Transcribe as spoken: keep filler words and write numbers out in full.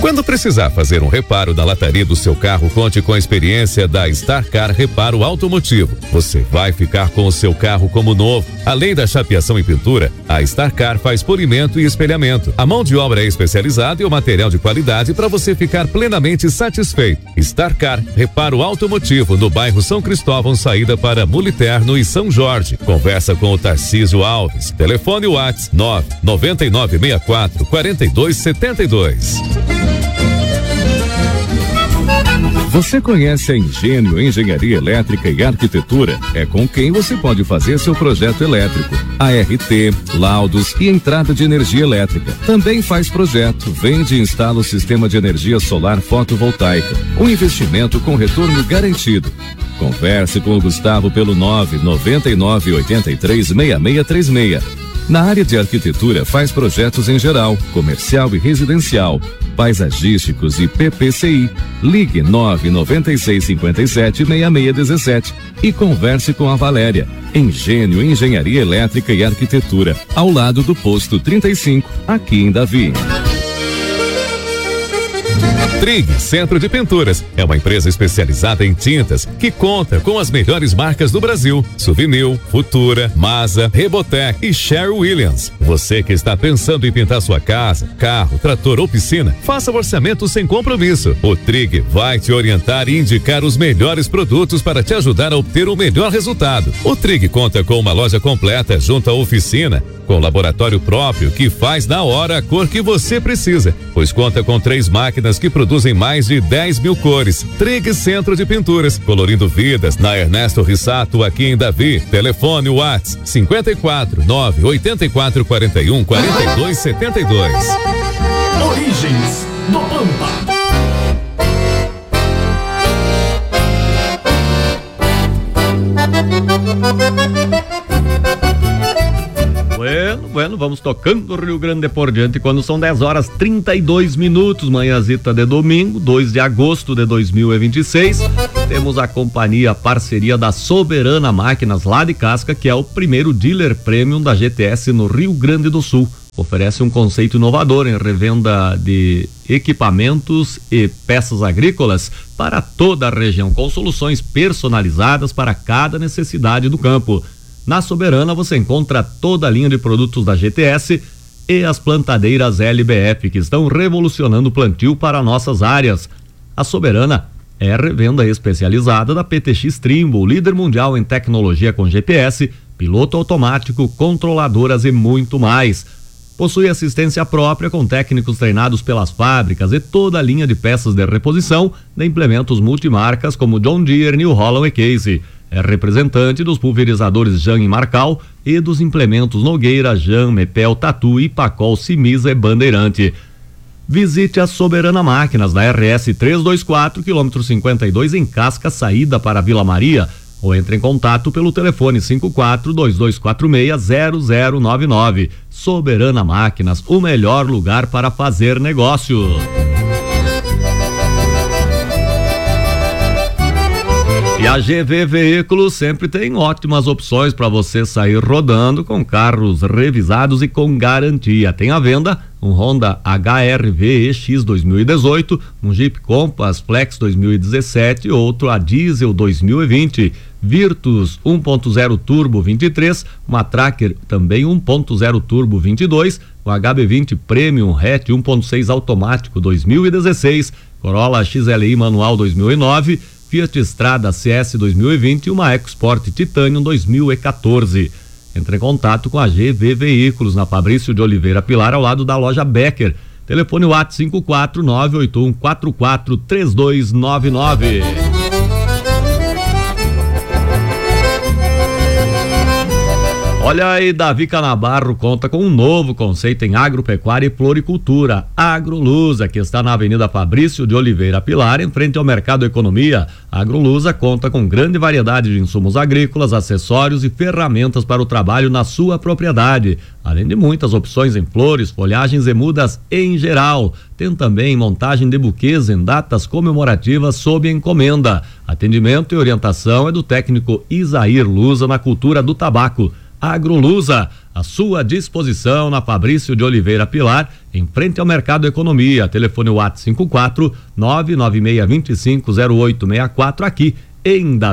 Quando precisar fazer um reparo na lataria do seu carro, conte com a experiência da Starcar Reparo Automotivo. Você vai ficar com o seu carro como novo. Além da chapeação e pintura, a Starcar faz polimento e espelhamento. A mão de obra é especializada e o material de qualidade para você ficar plenamente satisfeito. Starcar Reparo Automotivo, no bairro São Cristóvão, saída para Muliterno e São Jorge. Conversa com o Tarcísio Alves. Telefone WhatsApp nove nove nove seis quatro quatro dois sete dois. Você conhece a Engenho Engenharia Elétrica e Arquitetura? É com quem você pode fazer seu projeto elétrico, A R T, laudos e entrada de energia elétrica. Também faz projeto, vende e instala o sistema de energia solar fotovoltaica. Um investimento com retorno garantido. Converse com o Gustavo pelo nove nove nove oito três seis seis três seis. Na área de arquitetura, faz projetos em geral, comercial e residencial, paisagísticos e P P C I. Ligue nove nove seis cinco sete seis seis um sete e converse com a Valéria. Engenho Engenharia Elétrica e Arquitetura, ao lado do posto trinta e cinco, aqui em Davi. Trig Centro de Pinturas é uma empresa especializada em tintas que conta com as melhores marcas do Brasil: Suvinil, Futura, Masa, Rebotec e Sherwin Williams. Você que está pensando em pintar sua casa, carro, trator ou piscina, faça o orçamento sem compromisso. O Trig vai te orientar e indicar os melhores produtos para te ajudar a obter o melhor resultado. O Trig conta com uma loja completa junto à oficina, com laboratório próprio que faz na hora a cor que você precisa, pois conta com três máquinas que produzem mais de dez mil cores. Trig Centro de Pinturas, colorindo vidas, na Ernesto Rissato, aqui em Davi. Telefone WhatsApp cinco quatro nove oito quatro quatro um quatro dois sete dois. Origens do Pampa. Bueno, bueno, vamos tocando o Rio Grande por diante quando são dez horas trinta e dois minutos, manhãzita de domingo, dois de agosto de dois mil e vinte e seis. Temos a companhia, a parceria da Soberana Máquinas lá de Casca, que é o primeiro dealer premium da G T S no Rio Grande do Sul. Oferece um conceito inovador em revenda de equipamentos e peças agrícolas para toda a região, com soluções personalizadas para cada necessidade do campo. Na Soberana você encontra toda a linha de produtos da G T S e as plantadeiras L B F, que estão revolucionando o plantio para nossas áreas. A Soberana é a revenda especializada da P T X Trimble, líder mundial em tecnologia com G P S, piloto automático, controladoras e muito mais. Possui assistência própria com técnicos treinados pelas fábricas e toda a linha de peças de reposição de implementos multimarcas como John Deere, New Holland e Case. É representante dos pulverizadores Jan e Marcal e dos implementos Nogueira, Jan, Mepel, Tatu, Ipacol, Simisa e Bandeirante. Visite a Soberana Máquinas na R S trezentos e vinte e quatro, quilômetro cinquenta e dois, em Casca, saída para Vila Maria, ou entre em contato pelo telefone cinco quatro dois dois quatro seis zero zero nove nove. Soberana Máquinas, o melhor lugar para fazer negócio. E a G V Veículos sempre tem ótimas opções para você sair rodando com carros revisados e com garantia. Tem à venda um Honda H R V E X dois mil e dezoito, um Jeep Compass Flex dois mil e dezessete, outro a diesel dois mil e vinte, Virtus um ponto zero Turbo vinte e três, uma Tracker também um ponto zero Turbo vinte e dois, o H B vinte Premium Hatch um ponto seis automático dois mil e dezesseis, Corolla X L I manual dois mil e nove, Fiat Strada C S dois mil e vinte e uma EcoSport Titanium dois mil e quatorze. Entre em contato com a G V Veículos na Fabrício de Oliveira Pilar, ao lado da loja Becker. Telefone WhatsApp cinco quatro nove oito um quatro quatro três dois nove nove. Olha aí, Davi Canabarro conta com um novo conceito em agropecuária e floricultura. Agrolusa, que está na Avenida Fabrício de Oliveira Pilar, em frente ao Mercado Economia. A Agrolusa conta com grande variedade de insumos agrícolas, acessórios e ferramentas para o trabalho na sua propriedade, além de muitas opções em flores, folhagens e mudas em geral. Tem também montagem de buquês em datas comemorativas sob encomenda. Atendimento e orientação é do técnico Isair Lusa na cultura do tabaco. Agrolusa, à sua disposição na Fabrício de Oliveira Pilar, em frente ao Mercado Economia. Telefone WhatsApp cinco quatro nove nove seis dois cinco zero oito seis quatro, aqui em Davi.